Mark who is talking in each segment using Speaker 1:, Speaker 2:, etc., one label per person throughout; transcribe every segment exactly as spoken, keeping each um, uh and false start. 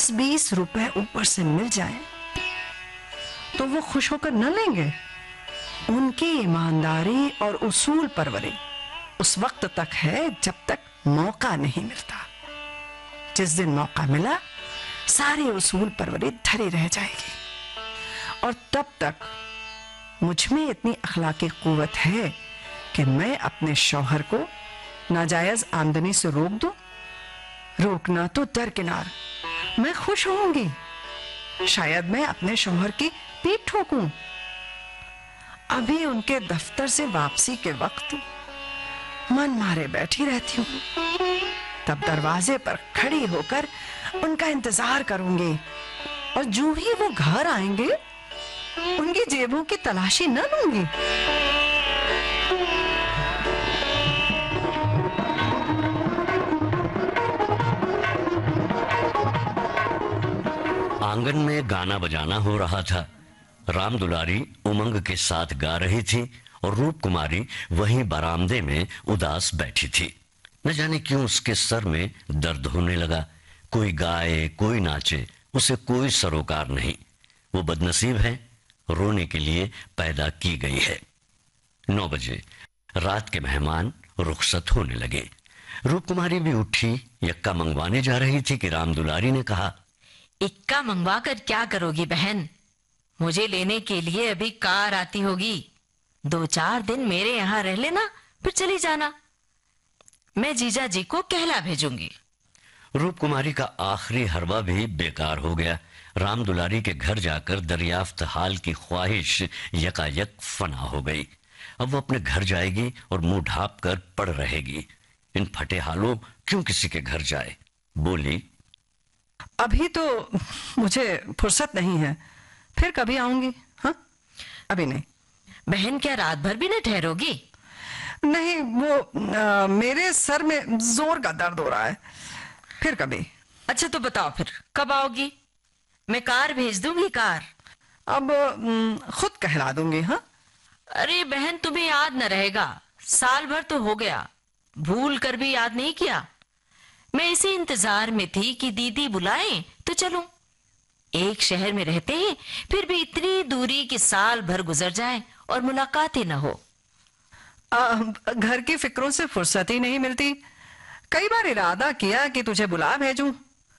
Speaker 1: दस बीस रुपए ऊपर से मिल जाए तो वो खुश होकर न लेंगे? उनकी ईमानदारी और उसूल परवरी उस वक्त तक है जब तक मौका नहीं मिलता। जिस दिन मौका मिला सारी उसूल परवरी धरी रह जाएगी, और तब तक मुझ में इतनी अखलाकी कुव्वत है कि मैं अपने शौहर को नाजायज आमदनी से रोक दूं। रोकना तो दरकिनार, मैं खुश होऊंगी। शायद मैं अपने शौहर की पीठ ठोकूं। अभी उनके दफ्तर से वापसी के वक्त मन मारे बैठी रहती हूँ, तब दरवाजे पर खड़ी होकर उनका इंतजार करूंगी, और जो ही वो घर आएंगे उनकी जेबों की तलाशी न लूंगी।
Speaker 2: आंगन में गाना बजाना हो रहा था। राम दुलारी उमंग के साथ गा रही थी और रूप कुमारी वहीं बरामदे में उदास बैठी थी। न जाने क्यों उसके सर में दर्द होने लगा। कोई गाए कोई नाचे, उसे कोई सरोकार नहीं। वो बदनसीब है, रोने के लिए पैदा की गई है। नौ बजे रात के मेहमान रुखसत होने लगे। रूप कुमारी भी उठी, यक्का मंगवाने जा रही थी कि राम दुलारी ने कहा,
Speaker 3: इक्का मंगवा कर क्या करोगी बहन? मुझे लेने के लिए अभी कार आती होगी। दो चार दिन मेरे यहाँ रह लेना, फिर चली जाना। मैं जीजा जी को कहला भेजूंगी।
Speaker 2: रूप कुमारी का आखिरी हरवा भी बेकार हो गया। राम दुलारी के घर जाकर दरियाफ्त हाल की ख्वाहिश यकायक फना हो गई। अब वो अपने घर जाएगी और मुंह ढांप कर पड़ रहेगी। इन फटे हालों क्यों किसी के घर जाए? बोली,
Speaker 1: अभी तो मुझे फुर्सत नहीं है, फिर कभी आऊंगी। हाँ, अभी नहीं।
Speaker 3: बहन क्या रात भर भी न ठहरोगी?
Speaker 1: नहीं, वो आ, मेरे सर में जोर का दर्द हो रहा है, फिर कभी।
Speaker 3: अच्छा तो बताओ फिर कब आओगी? मैं कार भेज दूंगी। कार
Speaker 1: अब खुद कहला दूंगी। हाँ।
Speaker 3: अरे बहन, तुम्हें याद न रहेगा, साल भर तो हो गया, भूल कर भी याद नहीं किया। मैं इसी इंतजार में थी कि दीदी बुलाएं तो चलूं। एक शहर में रहते हैं, फिर भी इतनी दूरी कि साल भर गुजर जाए और मुलाकात ही न हो।
Speaker 1: आ, घर की फिक्रों से फुर्सत ही नहीं मिलती। कई बार इरादा किया कि तुझे बुला भेजूं,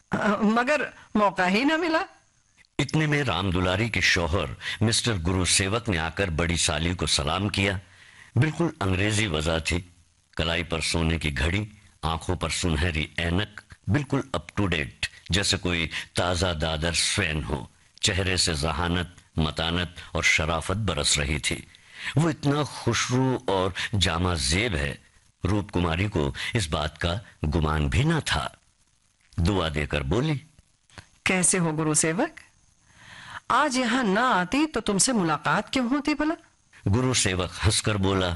Speaker 1: मगर मौका ही न मिला।
Speaker 2: इतने में राम दुलारी के शौहर मिस्टर गुरु सेवक ने आकर बड़ी साली को सलाम किया। बिल्कुल अंग्रेजी वजह थी। कलाई पर सोने की घड़ी, आंखों पर सुनहरी ऐनक, बिल्कुल अप टू डेट, जैसे कोई ताजा दादर स्वैन हो। चेहरे से जहानत, मतानत और शराफत बरस रही थी। वो इतना खुशरू और जामा जेब है, रूप कुमारी को इस बात का गुमान भी न था। दुआ देकर बोली,
Speaker 1: कैसे हो गुरु सेवक? आज यहां ना आती तो तुमसे मुलाकात क्यों होती भला?
Speaker 2: गुरु सेवक हंसकर बोला,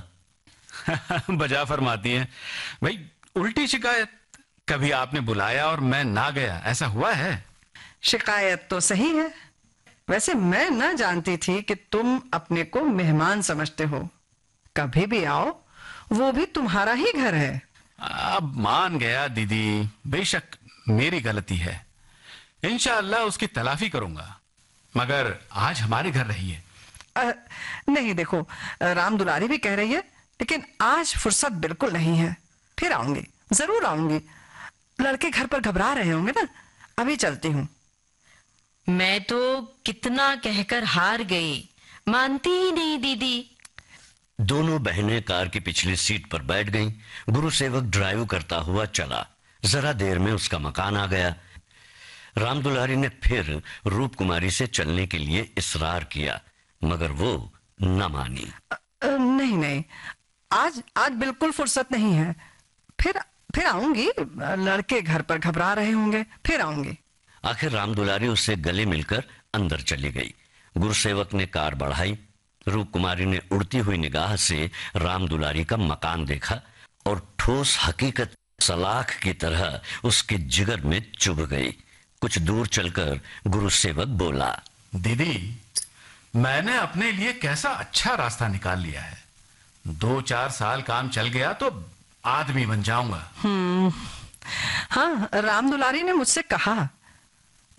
Speaker 4: बजा फरमाती हैं भाई, उल्टी शिकायत। कभी आपने बुलाया और मैं ना गया, ऐसा हुआ है?
Speaker 1: शिकायत तो सही है। वैसे मैं न जानती थी कि तुम अपने को मेहमान समझते हो। कभी भी आओ, वो भी तुम्हारा ही घर है।
Speaker 4: अब मान गया दीदी, बेशक मेरी गलती है। इंशाअल्लाह उसकी तलाफी करूंगा, मगर आज हमारे घर रहिए।
Speaker 1: आ, नहीं, देखो, राम दुलारी भी कह रही है, लेकिन आज फुर्सत बिल्कुल नहीं है। फिर आऊंगी, जरूर आऊंगी। लड़के घर पर घबरा रहे होंगे ना। अभी चलती हूँ।
Speaker 3: मैं तो कितना कहकर हार गई, मानती ही नहीं दीदी।
Speaker 2: दोनों बहनें कार की पिछली सीट पर बैठ गईं। गुरु सेवक ड्राइव करता हुआ चला। जरा देर में उसका मकान आ गया। राम दुलारी ने फिर रूप कुमारी से चलने के लिए इसरार किया, मगर वो न मानी।
Speaker 1: नहीं नहीं, आज आज बिल्कुल फुर्सत नहीं है। फिर फिर आऊंगी। लड़के घर पर घबरा रहे होंगे, फिर आऊंगी।
Speaker 2: आखिर राम दुलारी उससे गले मिलकर अंदर चली गई। गुरुसेवक ने कार बढ़ाई। रूप कुमारी ने उड़ती हुई निगाह से राम दुलारी का मकान देखा और ठोस हकीकत सलाख की तरह उसके जिगर में चुभ गई। कुछ दूर चलकर गुरुसेवक बोला,
Speaker 4: दीदी, मैंने अपने लिए कैसा अच्छा रास्ता निकाल लिया है। दो चार साल काम चल गया तो आदमी बन जाऊंगा।
Speaker 1: हम्म, हाँ, राम दुलारी ने मुझसे कहा